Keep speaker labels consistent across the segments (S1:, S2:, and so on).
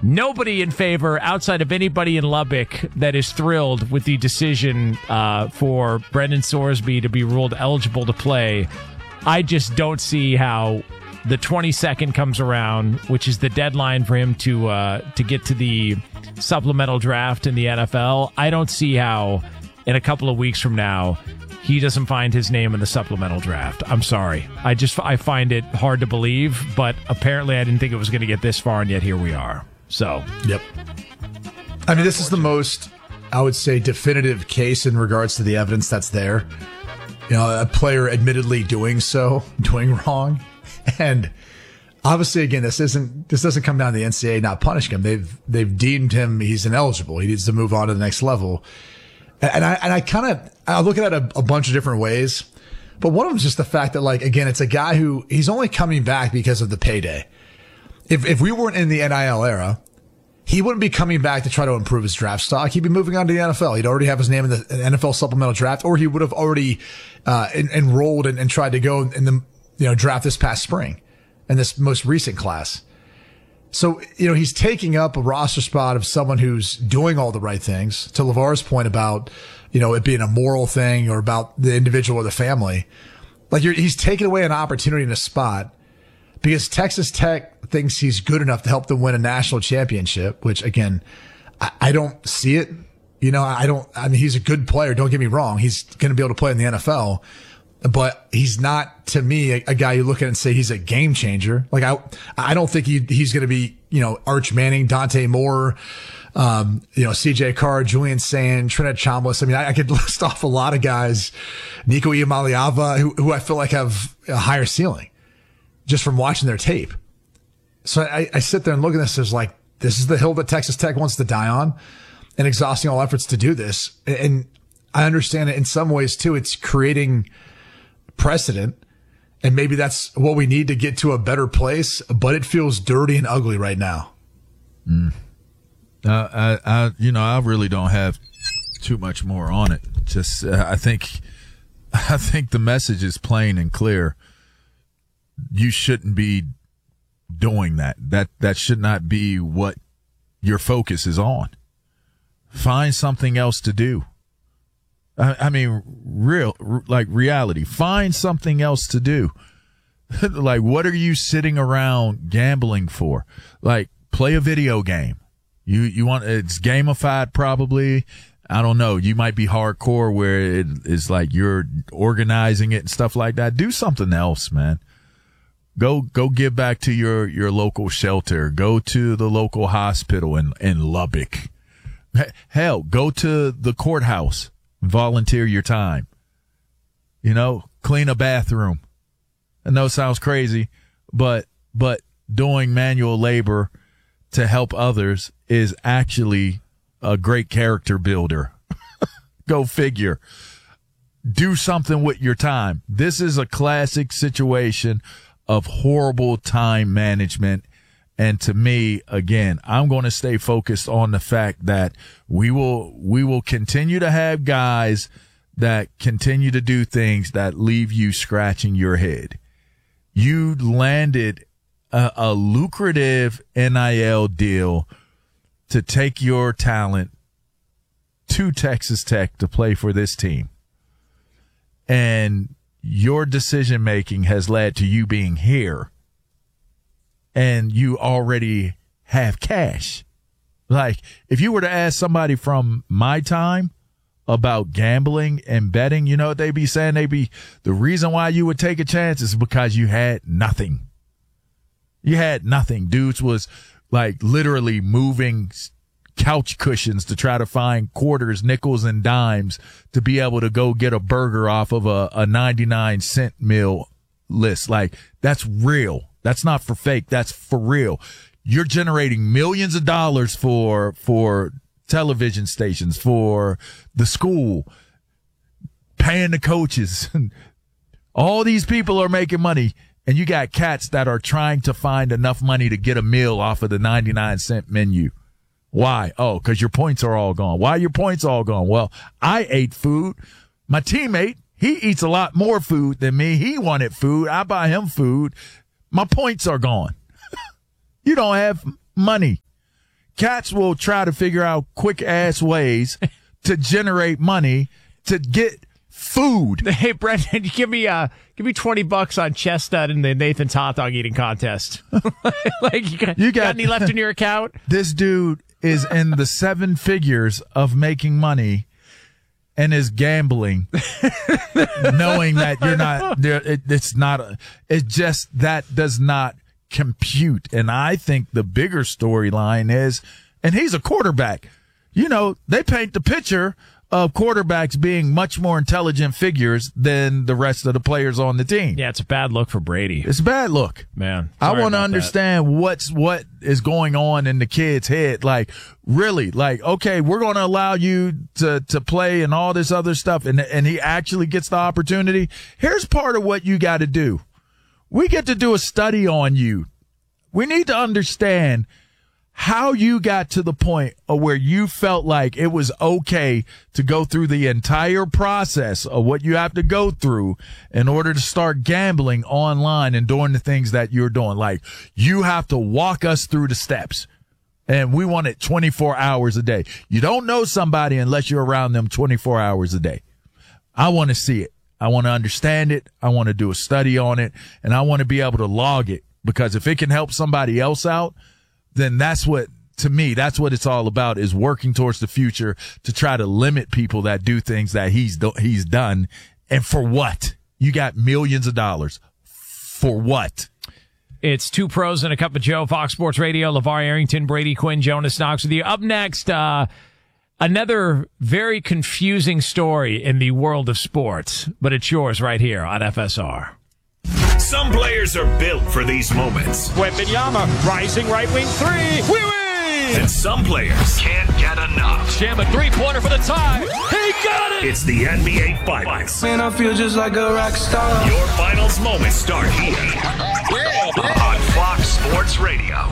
S1: nobody in favor outside of anybody in Lubbock that is thrilled with the decision for Brendan Sorsby to be ruled eligible to play. I just don't see how the 22nd comes around, which is the deadline for him to get to the supplemental draft in the NFL. I don't see how in a couple of weeks from now he doesn't find his name in the supplemental draft. I'm sorry. I find it hard to believe, but apparently I didn't think it was going to get this far, and yet here we are. So,
S2: yep. I mean, this is the most, I would say, definitive case in regards to the evidence that's there. You know, a player admittedly doing wrong. And obviously, again, this doesn't come down to the NCAA not punishing him. They've deemed him, he's ineligible. He needs to move on to the next level. And I look at it a bunch of different ways, but one of them is just the fact that, like, again, it's a guy who he's only coming back because of the payday. If we weren't in the NIL era, he wouldn't be coming back to try to improve his draft stock. He'd be moving on to the NFL. He'd already have his name in the NFL supplemental draft, or he would have already enrolled and tried to go in the draft this past spring in this most recent class. So, he's taking up a roster spot of someone who's doing all the right things. To LeVar's point about, it being a moral thing or about the individual or the family. Like, he's taking away an opportunity in a spot because Texas Tech thinks he's good enough to help them win a national championship, which, again, I don't see it. He's a good player. Don't get me wrong. He's going to be able to play in the NFL. But he's not, to me, a guy you look at and say he's a game changer. Like, I don't think he's going to be, Arch Manning, Dante Moore, CJ Carr, Julian Sand, Trinidad Chambliss. I mean, I could list off a lot of guys, Nico Iamaleava, who I feel like have a higher ceiling just from watching their tape. So I sit there and look at this as like, this is the hill that Texas Tech wants to die on and exhausting all efforts to do this. And I understand it in some ways too. It's creating precedent, and maybe that's what we need to get to a better place, but it feels dirty and ugly right now.
S3: I really don't have too much more on it. Just I think the message is plain and clear. You shouldn't be doing that. That should not be what your focus is on. Find something else to do. I mean, reality. Find something else to do. Like, what are you sitting around gambling for? Like, play a video game. You want, it's gamified probably. I don't know. You might be hardcore where it is like you're organizing it and stuff like that. Do something else, man. Go give back to your local shelter. Go to the local hospital in Lubbock. Hell, go to the courthouse. Volunteer your time. Clean a bathroom. I know it sounds crazy, but doing manual labor to help others is actually a great character builder. Go figure. Do something with your time. This is a classic situation of horrible time management. And to me, again, I'm going to stay focused on the fact that we will continue to have guys that continue to do things that leave you scratching your head. You landed a lucrative NIL deal to take your talent to Texas Tech to play for this team. And your decision making has led to you being here. And you already have cash. Like, if you were to ask somebody from my time about gambling and betting, you know what they'd be saying? The reason why you would take a chance is because you had nothing. You had nothing. Dudes was like literally moving couch cushions to try to find quarters, nickels, and dimes to be able to go get a burger off of a 99-cent meal list. Like, that's real. That's not for fake. That's for real. You're generating millions of dollars for television stations, for the school, paying the coaches. All these people are making money, and you got cats that are trying to find enough money to get a meal off of the 99-cent menu. Why? Oh, because your points are all gone. Why are your points all gone? Well, I ate food. My teammate, he eats a lot more food than me. He wanted food. I buy him food. My points are gone. You don't have money. Cats will try to figure out quick ass ways to generate money to get food.
S1: Hey, Brendan, give me $20 on Chestnut in the Nathan's hot dog eating contest. Like you got any left in your account?
S3: This dude is in the 7 figures of making money and is gambling, knowing that you're not there. It's just that does not compute. And I think the bigger storyline is, and he's a quarterback. You know, they paint the picture of quarterbacks being much more intelligent figures than the rest of the players on the team.
S1: Yeah, it's a bad look for Brady.
S3: It's a bad look.
S1: Man,
S3: I want to understand what is going on in the kid's head. Like, really, like, okay, we're going to allow you to play and all this other stuff, and he actually gets the opportunity. Here's part of what you got to do. We get to do a study on you. We need to understand how you got to the point of where you felt like it was okay to go through the entire process of what you have to go through in order to start gambling online and doing the things that you're doing. Like, you have to walk us through the steps, and we want it 24 hours a day. You don't know somebody unless you're around them 24 hours a day. I want to see it. I want to understand it. I want to do a study on it, and I want to be able to log it, because if it can help somebody else out, then that's what it's all about, is working towards the future to try to limit people that do things that he's done. And for what? You got millions of dollars. For what?
S1: It's Two Pros and a Cup of Joe, Fox Sports Radio. LeVar Arrington, Brady Quinn, Jonas Knox with you. Up next, another very confusing story in the world of sports, but it's yours right here on FSR.
S4: Some players are built for these moments.
S5: Wembanyama, rising right wing three. We win!
S4: And some players can't get enough.
S5: Jam a three-pointer for the tie. He got it!
S4: It's the NBA Finals.
S6: Man, I feel just like a rock star.
S4: Your finals moments start here on Fox Sports Radio.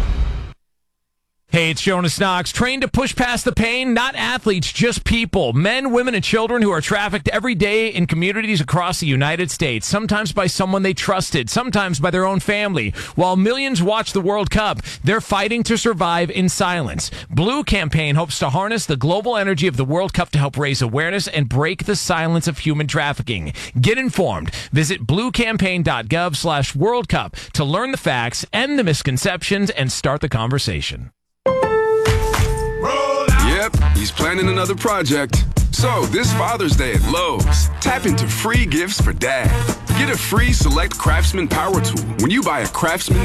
S1: Hey, it's Jonas Knox. Trained to push past the pain, not athletes, just people. Men, women, and children who are trafficked every day in communities across the United States, sometimes by someone they trusted, sometimes by their own family. While millions watch the World Cup, they're fighting to survive in silence. Blue Campaign hopes to harness the global energy of the World Cup to help raise awareness and break the silence of human trafficking. Get informed. Visit bluecampaign.gov/World Cup to learn the facts, end the misconceptions, and start the conversation.
S7: Yep, he's planning another project. So, this Father's Day at Lowe's, tap into free gifts for Dad. Get a free Select Craftsman Power Tool when you buy a Craftsman